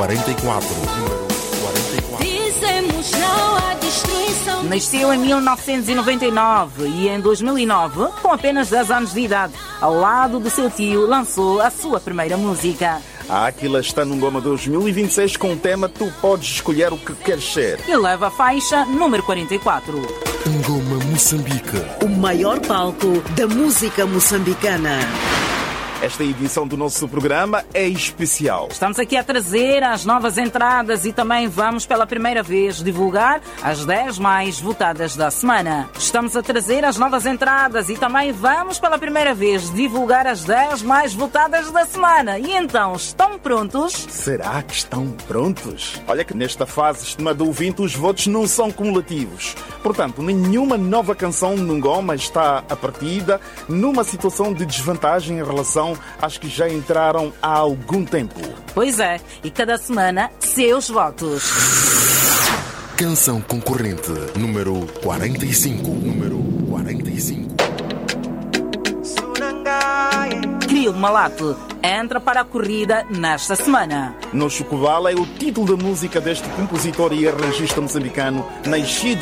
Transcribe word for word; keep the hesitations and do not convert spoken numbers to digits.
quarenta e quatro. Número quarenta e quatro. Dizemos não à destruição. Nasceu em mil novecentos e noventa e nove e em dois mil e nove, com apenas dez anos de idade, ao lado do seu tio, lançou a sua primeira música. A Áquila está no Ngoma dois mil e vinte e seis com o tema Tu Podes Escolher o que Queres Ser. E leva a faixa número quarenta e quatro. Ngoma Moçambique. O maior palco da música moçambicana. Esta edição do nosso programa é especial. Estamos aqui a trazer as novas entradas e também vamos pela primeira vez divulgar as dez mais votadas da semana. Estamos a trazer as novas entradas e também vamos pela primeira vez divulgar as dez mais votadas da semana. E então, estão prontos? Será que estão prontos? Olha que nesta fase, estimado ouvinte, os votos não são cumulativos. Portanto, nenhuma nova canção no Ngoma está a partida numa situação de desvantagem em relação às que já entraram há algum tempo. Pois é, e cada semana seus votos. Canção concorrente número quarenta e cinco. Número quarenta e cinco. Criolo Malato entra para a corrida nesta semana. No Chocovala é o título da música deste compositor e arranjista moçambicano, nascido